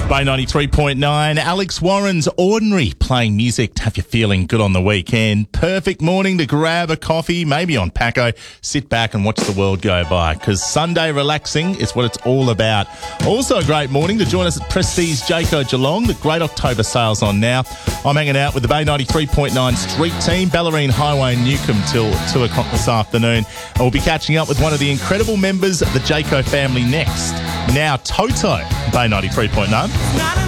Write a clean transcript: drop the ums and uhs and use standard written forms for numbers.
Bay 93.9, Alex Warren's Ordinary, playing music to have you feeling good on the weekend. Perfect morning to grab a coffee, maybe on Paco, sit back and watch the world go by, because Sunday relaxing is what it's all about. Also a great morning to join us at Prestige Jayco Geelong. The great October sales on now. I'm hanging out with the Bay 93.9 street team, Bellarine Highway Newcombe till 2 o'clock this afternoon. And we'll be catching up with one of the incredible members of the Jayco family next. Now Toto, Bay 93.9.